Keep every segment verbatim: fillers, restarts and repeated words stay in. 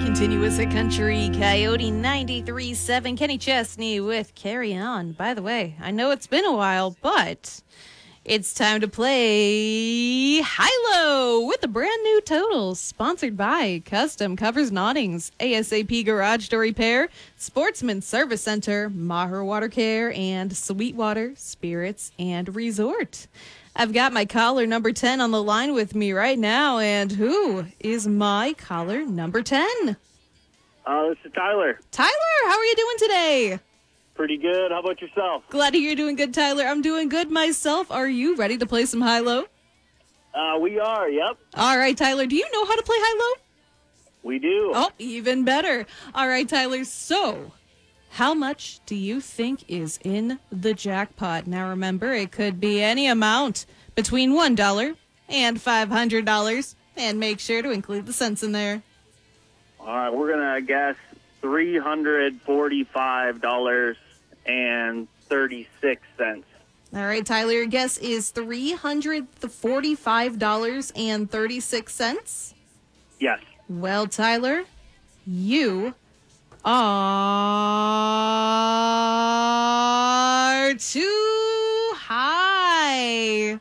Continuous at Country, Coyote ninety-three point seven. Kenny Chesney with Carry On. By the way, I know it's been a while, but it's time to play High-Low with a brand new total. Sponsored by Custom Covers and Awnings, A S A P Garage Door Repair, Sportsman Service Center, Maher Water Care, and Sweetwater Spirits and Resort. I've got my caller number ten on the line with me right now, and who is my caller number ten? Uh, this is Tyler. Tyler, how are you doing today? Pretty good. How about yourself? Glad to hear you're doing good, Tyler. I'm doing good myself. Are you ready to play some high-low? Uh, we are, yep. All right, Tyler, do you know how to play high-low? We do. Oh, even better. All right, Tyler, so how much do you think is in the jackpot? Now, remember, it could be any amount between one dollar and five hundred dollars, and make sure to include the cents in there. All right, we're going to guess three hundred forty-five dollars and thirty-six cents. All right, Tyler, your guess is three hundred forty-five dollars and thirty-six cents? Yes. Well, Tyler, you are too high.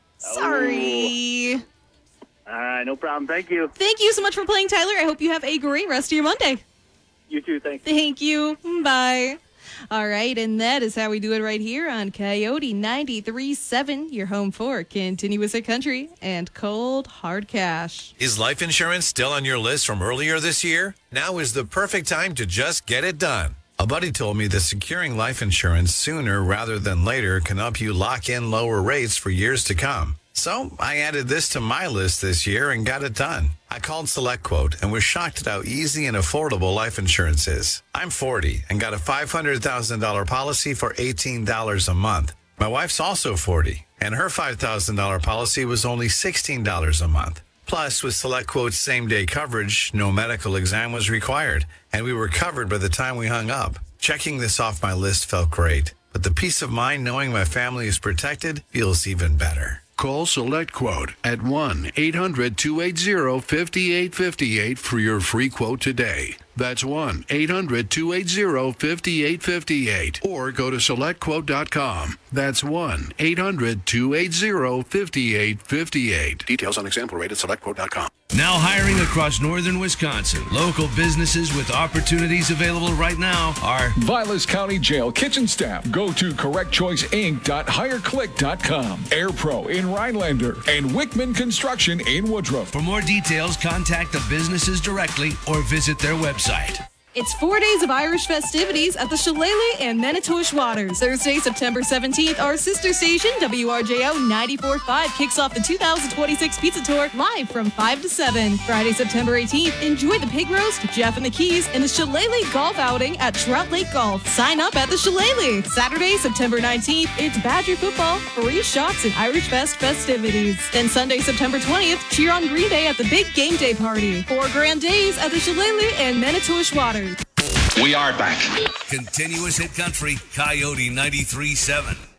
Sorry. All right, no problem. Thank you. Thank you so much for playing, Tyler. I hope you have a great rest of your Monday. You too. Thanks. Thank you. Bye. All right, and that is how we do it right here on Coyote ninety-three point seven, your home for continuous at country and cold hard cash. Is life insurance still on your list from earlier this year? Now is the perfect time to just get it done. A buddy told me that securing life insurance sooner rather than later can help you lock in lower rates for years to come. So I added this to my list this year and got it done. I called SelectQuote and was shocked at how easy and affordable life insurance is. I'm forty and got a five hundred thousand dollars policy for eighteen dollars a month. My wife's also forty, and her five thousand dollars policy was only sixteen dollars a month. Plus, with SelectQuote's same-day coverage, no medical exam was required, and we were covered by the time we hung up. Checking this off my list felt great, but the peace of mind knowing my family is protected feels even better. Call SelectQuote at one eight hundred two eight zero five eight five eight for your free quote today. That's one eight hundred two eight zero five eight five eight. Or go to select quote dot com. That's one eight hundred two eight zero five eight five eight. Details on example rate at select quote dot com. Now hiring across northern Wisconsin. Local businesses with opportunities available right now are Vilas County Jail kitchen staff. Go to correct choice inc dot hire click dot com. AirPro in Rhinelander and Wickman Construction in Woodruff. For more details, contact the businesses directly or visit their website. It's four days of Irish festivities at the Shillelagh and Manitowish Waters. Thursday, September seventeenth, our sister station, W R J O ninety-four point five, kicks off the two thousand twenty-six Pizza Tour live from five to seven. Friday, September eighteenth, enjoy the pig roast, Jeff and the Keys, and the Shillelagh golf outing at Trout Lake Golf. Sign up at the Shillelagh. Saturday, September nineteenth, it's Badger football, free shots and Irish Fest festivities. Then Sunday, September twentieth, cheer on Green Day at the Big Game Day Party. Four grand days at the Shillelagh and Manitowish Waters. We are back. Continuous Hit Country, Coyote ninety-three point seven.